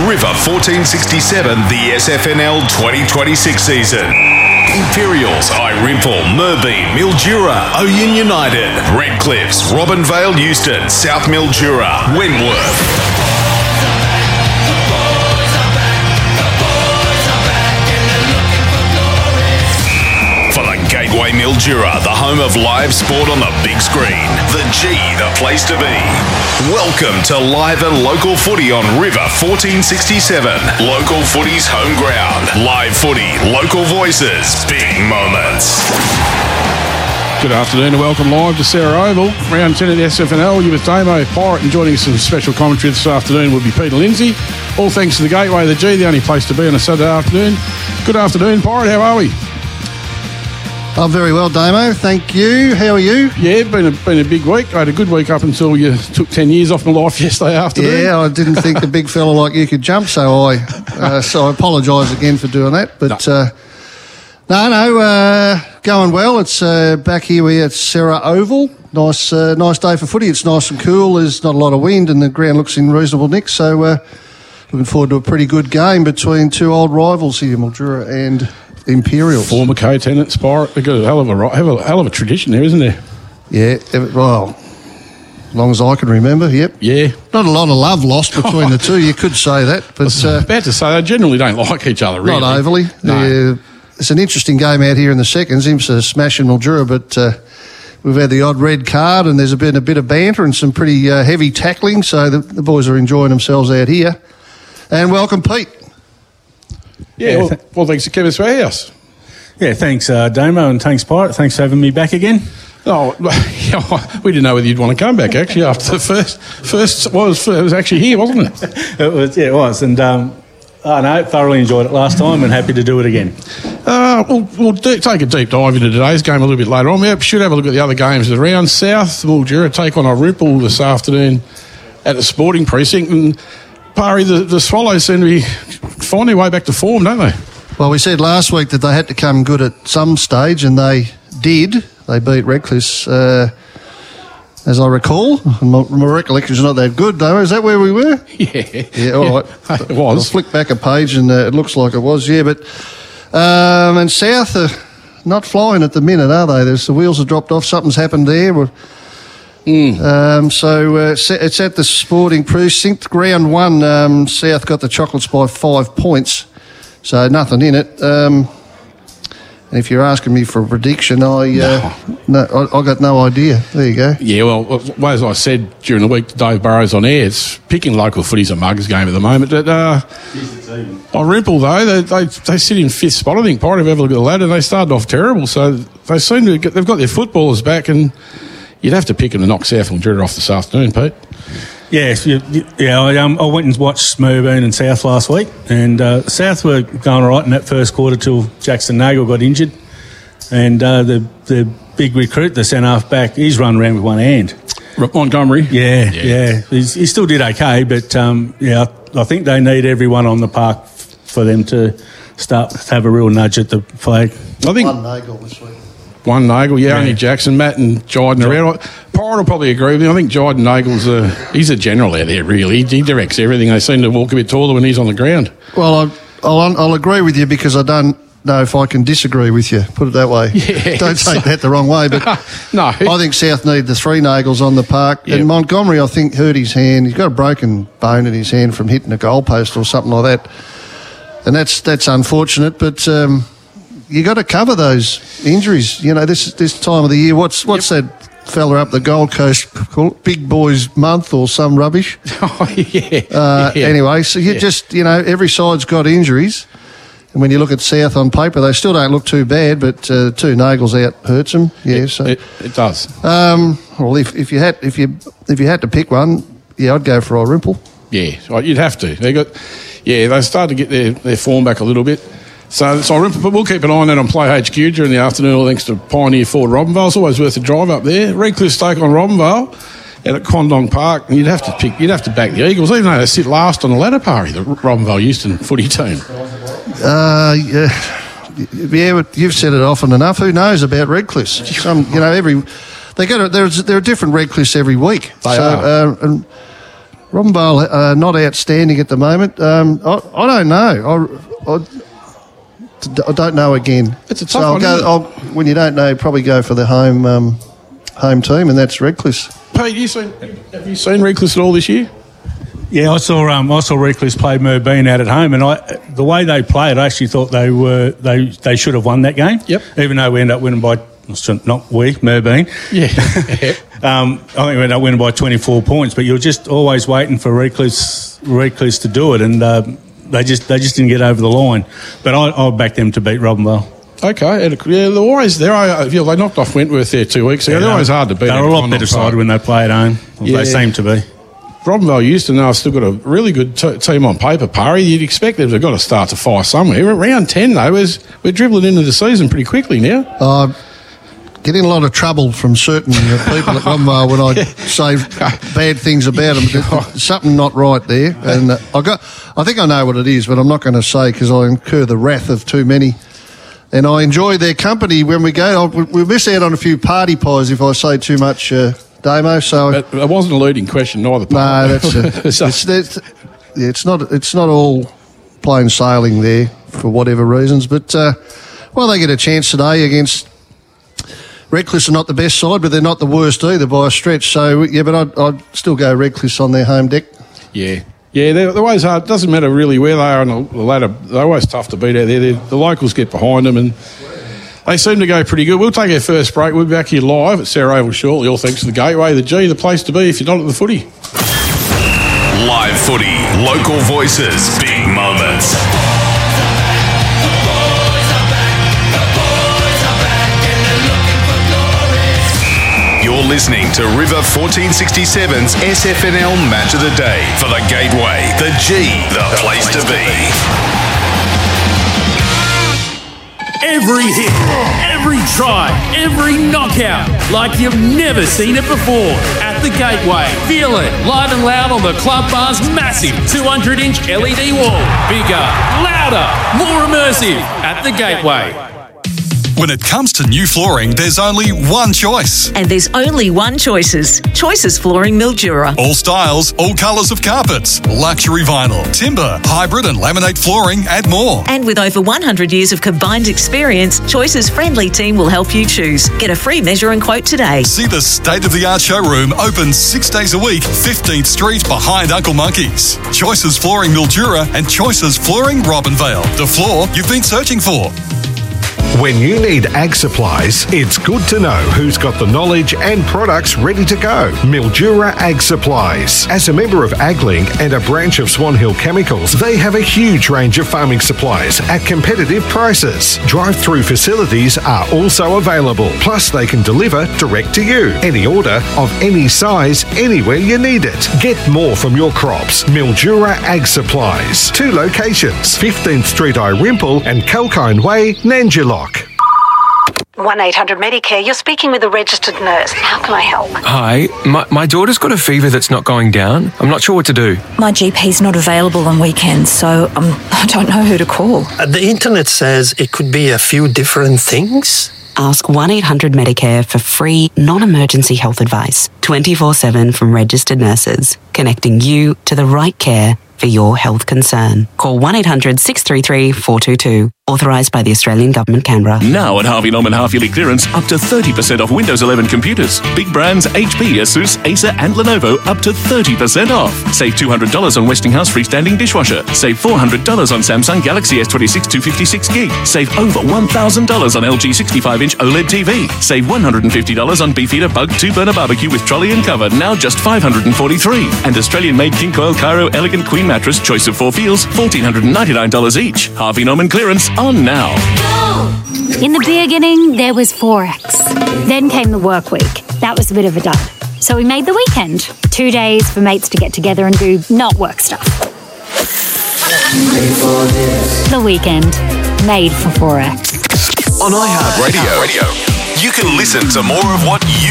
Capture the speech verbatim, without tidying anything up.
River fourteen sixty-seven, the S F N L twenty twenty-six season. Imperials, Irimple, Merbeam, Mildura, Oyen United, Redcliffs, Robinvale, Euston, South Mildura, Wentworth. Gateway Mildura, the home of live sport on the big screen. The G, the place to be. Welcome to live and local footy on River fourteen sixty-seven. Local footy's home ground. Live footy, local voices, big moments. Good afternoon and welcome live to Sarah Oval. Round ten of the S F N L. You with Damo, Pirate, and joining us in special commentary this afternoon will be Peter Lindsay. All thanks to the Gateway, the G, the only place to be on a Saturday afternoon. Good afternoon, Pirate. How are we? I'm very well, Damo. Thank you. How are you? Yeah, been a been a big week. I had a good week up until you took ten years off my life yesterday afternoon. Yeah, I didn't think a big fella like you could jump, so I uh, so I apologise again for doing that. But no, uh, no, no uh, going well. It's uh, back here. We're at Sarah Oval. Nice, uh, nice day for footy. It's nice and cool. There's not a lot of wind, and the ground looks in reasonable nick. So uh, looking forward to a pretty good game between two old rivals here, Mildura and Imperials. Former co-tenants, Pirate. They've got a hell of a, have a hell of a tradition there, isn't there? Yeah, well, as long as I can remember, yep. Yeah. Not a lot of love lost between the two, you could say that. But I was uh, about to say, they generally don't like each other, really. Not overly. No. Uh, it's an interesting game out here in the seconds. IMSA smashing Mildura, but uh, we've had the odd red card and there's been a bit of banter and some pretty uh, heavy tackling, so the, the boys are enjoying themselves out here. And welcome, Pete. Yeah, well, well thanks to Kevin Swarehouse. Yeah, thanks, uh, Damo, and thanks, Pirate. Thanks for having me back again. Oh, we didn't know whether you'd want to come back, actually, after the first... first well, it was, it was actually here, wasn't it? it was, yeah, it was. And, um, I know, thoroughly enjoyed it last time and happy to do it again. Uh, we'll we'll do, take a deep dive into today's game a little bit later on. We should have a look at the other games around. South Mildura take on Irimple this afternoon at the Sporting Precinct. And, Pari, the, the Swallows seem to be finding their way back to form, don't they? Well, we said last week that they had to come good at some stage, and they did. They beat Redcliffs, uh, as I recall. My, my recollection is not that good, though. Is that where we were? Yeah. Yeah, all right. It was. I'll flick back a page, and uh, it looks like it was, yeah. But um, and South are not flying at the minute, are they? There's, the wheels have dropped off. Something's happened there. We're, Mm. Um, so uh, it's at the Sporting Precinct. Round one, um, South got the Chocolates by five points, so nothing in it. Um, and if you're asking me for a prediction, I uh, no, I, I got no idea. There you go. Yeah, well, as I said during the week to Dave Burrows on air, it's picking local footy's a mugs game at the moment. But uh, Irimple, though, they, they they sit in fifth spot, I think. Part of ever look at the ladder, they started off terrible, so they seem to get, they've got their footballers back and. You'd have to pick them to knock South Mildura off this afternoon, Pete. Yes, yeah, yeah I, um, I went and watched Merbeam and South last week, and uh, South were going all right in that first quarter till Jackson Nagel got injured, and uh, the the big recruit, the centre-half back, he's run around with one hand. Montgomery? Yeah, yeah. yeah. He's, he still did okay, but um, yeah, I, I think they need everyone on the park f- for them to start to have a real nudge at the flag. I think one Nagel this week. One Nagel, yeah, yeah, only Jackson, Matt and Jyden are out. Pirate will probably agree with me. I think Jyden Nagel's a, he's a general out there, really. He, he directs everything. They seem to walk a bit taller when he's on the ground. Well, I, I'll, I'll agree with you because I don't know if I can disagree with you, put it that way. Yeah, don't take that the wrong way, but no. I think South need the three Nagels on the park. Yep. And Montgomery, I think, hurt his hand. He's got a broken bone in his hand from hitting a goalpost or something like that. And that's, that's unfortunate, but... Um, you got to cover those injuries. You know, this this time of the year. What's what's yep. that fella up the Gold Coast called Big Boys Month or some rubbish? Oh yeah. Uh, yeah. Anyway, so you yeah. just you know every side's got injuries, and when you look at South on paper, they still don't look too bad. But uh, two Nagels out hurts them. Yeah, it, so it, it does. Um, well, if if you had if you if you had to pick one, yeah, I'd go for Irimple. Yeah, you'd have to. They got yeah, they started to get their, their form back a little bit. So, so but we'll keep an eye on that on Play H Q during the afternoon, all thanks to Pioneer Ford Robinvale. It's always worth a drive up there. Redcliffe take on Robinvale out at Condong Park, and you'd have to pick, you'd have to back the Eagles, even though they sit last on the ladder party, the Robinvale Euston footy team. Uh, yeah, yeah, you've said it often enough. Who knows about Redcliffs? Some, you know, every they got a, there's there are different Redcliffs every week. They so, are. Uh, and Robinvale uh, not outstanding at the moment. Um, I, I don't know. I, I, I don't know again. It's a tough so I'll one, go, isn't it? I'll, when you don't know, probably go for the home um, home team, and that's Redcliffe. Pete, you seen, have you seen Redcliffe at all this year? Yeah, I saw um, I saw Redcliffe play Merbein out at home, and I the way they played, I actually thought they were they they should have won that game. Yep. Even though we ended up winning by not we Merbein. Yeah. um, I think we ended up winning by twenty-four points, but you're just always waiting for Redcliffe Redcliffe to do it, and uh, they just they just didn't get over the line. But I I'll back them to beat Robinvale. Okay, and, yeah, they're always there. I feel they knocked off Wentworth there two weeks ago. Yeah, they're always hard to beat. They're a lot better side when they play at home. Yeah. They seem to be. Robinvale used to know still got a really good t- team on paper, Parry. You'd expect them to have got to start to fire somewhere. Round ten, though, is we're dribbling into the season pretty quickly now. Uh, get in a lot of trouble from certain uh, people at Robinvale when I say bad things about them. There's something not right there. And uh, I got, I think I know what it is, but I'm not going to say because I incur the wrath of too many. And I enjoy their company when we go. I'll, we miss out on a few party pies if I say too much, uh, Damo. So But it wasn't a leading question, neither. no, that's, uh, So- it's, that's yeah, it's not it's not all plain sailing there for whatever reasons. But uh, well, they get a chance today against Redcliffe. Are not the best side, but they're not the worst either by a stretch. So yeah, but I'd, I'd still go Redcliffe on their home deck. Yeah. Yeah, they're, they're always hard. It doesn't matter really where they are on the ladder. They're always tough to beat out there. They're, the locals get behind them and they seem to go pretty good. We'll take our first break. We'll be back here live at Sarah Oval shortly, all thanks to the Gateway, the G, the place to be if you're not at the footy. Live footy, local voices, big moments. You're listening to River fourteen sixty-seven's S F N L Match of the Day for the Gateway, the G, the place to be. Every hit, every try, every knockout, like you've never seen it before. At the Gateway, feel it live and loud on the Club Bar's massive two hundred inch L E D wall. Bigger, louder, more immersive. At the Gateway. When it comes to new flooring, there's only one choice. And there's only one Choices. Choices Flooring Mildura. All styles, all colours of carpets, luxury vinyl, timber, hybrid and laminate flooring and more. And with over one hundred years of combined experience, Choices' friendly team will help you choose. Get a free measure and quote today. See the state-of-the-art showroom open six days a week, fifteenth Street behind Uncle Monkey's. Choices Flooring Mildura and Choices Flooring Robinvale. The floor you've been searching for. When you need ag supplies, it's good to know who's got the knowledge and products ready to go. Mildura Ag Supplies. As a member of AgLink and a branch of Swan Hill Chemicals, they have a huge range of farming supplies at competitive prices. Drive-through facilities are also available. Plus, they can deliver direct to you. Any order of any size, anywhere you need it. Get more from your crops. Mildura Ag Supplies. Two locations, fifteenth Street Irimple and Kalkine Way, Nanjilock. one eight hundred Medicare, you're speaking with a registered nurse. How can I help? Hi, my, my daughter's got a fever that's not going down. I'm not sure what to do. My G P's not available on weekends, so um, I don't know who to call. Uh, the internet says it could be a few different things. Ask one eight hundred Medicare for free, non-emergency health advice. twenty-four seven from registered nurses, connecting you to the right care for your health concern. Call one eight hundred six three three four two two. Authorised by the Australian Government, Canberra. Now at Harvey Norman half-yearly clearance, up to thirty percent off Windows eleven computers. Big brands H P, Asus, Acer and Lenovo up to thirty percent off. Save two hundred dollars on Westinghouse freestanding dishwasher. Save four hundred dollars on Samsung Galaxy S twenty-six two fifty-six gig. Save over one thousand dollars on L G sixty-five inch OLED T V. Save one hundred fifty dollars on Beefeater Bug two burner barbecue with trolley and cover, now just five hundred forty-three dollars. And Australian-made King Coil Cairo Elegant Queen Mattress, choice of four feels, one thousand four hundred ninety-nine dollars each. Harvey Norman clearance on now. In the beginning, there was Forex. Then came the work week. That was a bit of a dud. So we made the weekend. Two days for mates to get together and do not work stuff. The weekend. Made for Forex. On iHeartRadio, you can listen to more of what you